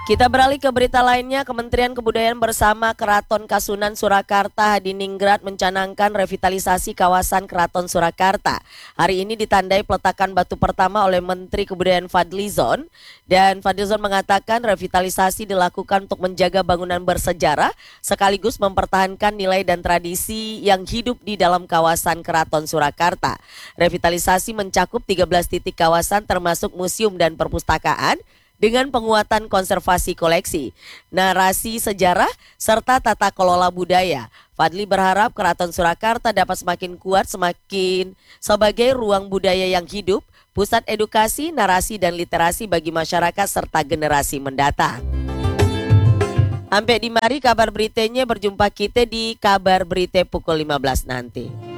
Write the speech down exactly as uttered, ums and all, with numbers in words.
Kita beralih ke berita lainnya. Kementerian Kebudayaan bersama Keraton Kasunan Surakarta Hadiningrat mencanangkan revitalisasi kawasan Keraton Surakarta. Hari ini ditandai peletakan batu pertama oleh Menteri Kebudayaan Fadlizon, dan Fadlizon mengatakan revitalisasi dilakukan untuk menjaga bangunan bersejarah sekaligus mempertahankan nilai dan tradisi yang hidup di dalam kawasan Keraton Surakarta. Revitalisasi mencakup tiga belas titik kawasan termasuk museum dan perpustakaan, dengan penguatan konservasi koleksi, narasi sejarah, serta tata kelola budaya. Fadli berharap Keraton Surakarta dapat semakin kuat semakin sebagai ruang budaya yang hidup, pusat edukasi, narasi, dan literasi bagi masyarakat serta generasi mendatang. Sampai di mari kabar beritanya, berjumpa kita di kabar berita pukul lima belas nanti.